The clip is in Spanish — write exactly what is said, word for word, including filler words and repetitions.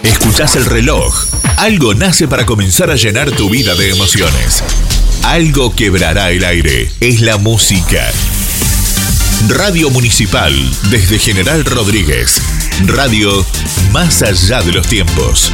Escuchás el reloj. Algo nace para comenzar a llenar tu vida de emociones. Algo quebrará el aire. Es la música. Radio Municipal, desde General Rodríguez. Radio más allá de los tiempos.